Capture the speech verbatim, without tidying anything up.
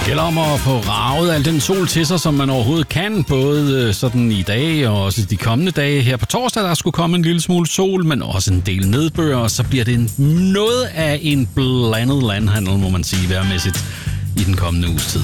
gælder om at få raget al den sol til sig, som man overhovedet kan, både sådan i dag og også de kommende dage. Her på torsdag, der skulle komme en lille smule sol, men også en del nedbør, og så bliver det noget af en blandet landhandel, må man sige, vejrmæssigt i den kommende uges tid.